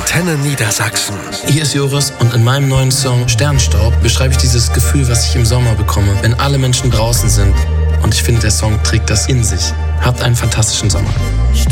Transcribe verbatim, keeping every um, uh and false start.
Antenne Niedersachsen. Hier ist Joris und in meinem neuen Song Sternstaub beschreibe ich dieses Gefühl, was ich im Sommer bekomme, wenn alle Menschen draußen sind. Und ich finde, der Song trägt das in sich. Habt einen fantastischen Sommer.